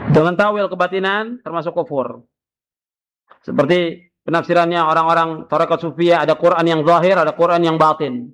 Dengan tawil kebatinan termasuk kufur. Seperti penafsirannya orang-orang tarekat sufiyah, ada Quran yang zahir, ada Quran yang batin.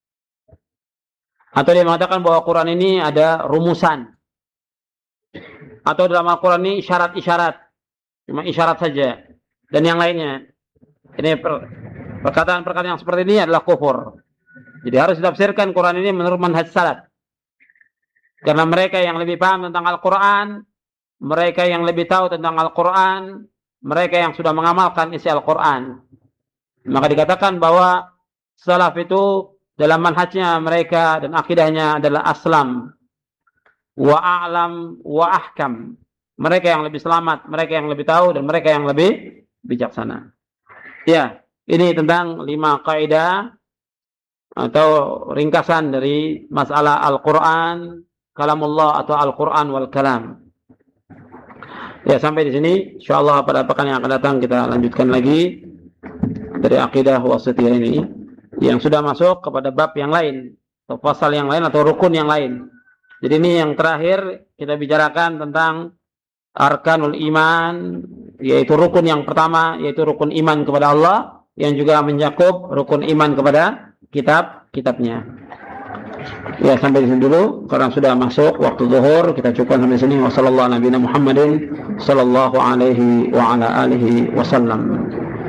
Atau dia mengatakan bahwa Quran ini ada rumusan. Atau dalam Al-Quran ini isyarat-isyarat. Cuma isyarat saja. Dan yang lainnya. Ini perkataan-perkataan yang seperti ini adalah kufur. Jadi harus ditafsirkan Quran ini menurut manhaj salaf. Karena mereka yang lebih paham tentang Al-Quran, mereka yang lebih tahu tentang Al-Quran, mereka yang sudah mengamalkan isi Al-Quran. Maka dikatakan bahwa salaf itu dalam manhajnya mereka dan akidahnya adalah aslam, wa a'lam, wa ahkam. Mereka yang lebih selamat, mereka yang lebih tahu, dan mereka yang lebih bijaksana. Ya, ini tentang 5 kaidah atau ringkasan dari masalah Al-Quran, kalamullah atau Al-Quran wal kalam. Ya, sampai di sini. InsyaAllah pada pekan yang akan datang kita lanjutkan lagi dari akidah wasithiyah ini, yang sudah masuk kepada bab yang lain, atau pasal yang lain, atau rukun yang lain. Jadi ini yang terakhir kita bicarakan tentang arkanul iman, yaitu rukun yang pertama, yaitu rukun iman kepada Allah, yang juga mencakup rukun iman kepada kitab-kitabnya. Ya, sampai di sini dulu karena sudah masuk waktu zuhur, kita cukupkan sampai sini. Wassallallahu ala nabiyina Muhammadin sallallahu alaihi wa ala alihi wasallam.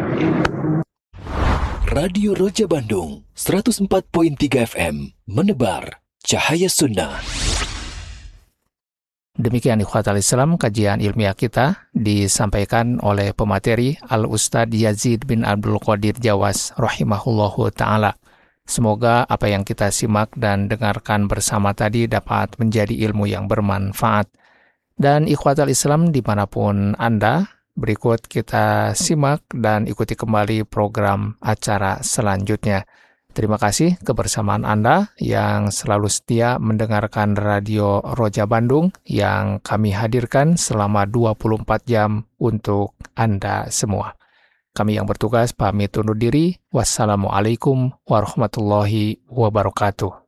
Radio Roja Bandung 104.3 FM menebar cahaya sunnah. Demikian ikhwatal Islam, kajian ilmiah kita disampaikan oleh pemateri Al-Ustadz Yazid bin Abdul Qadir Jawas rahimahullahu ta'ala. Semoga apa yang kita simak dan dengarkan bersama tadi dapat menjadi ilmu yang bermanfaat. Dan ikhwatal Islam dimanapun Anda, berikut kita simak dan ikuti kembali program acara selanjutnya. Terima kasih kebersamaan Anda yang selalu setia mendengarkan Radio Roja Bandung yang kami hadirkan selama 24 jam untuk Anda semua. Kami yang bertugas pamit undur diri. Wassalamualaikum warahmatullahi wabarakatuh.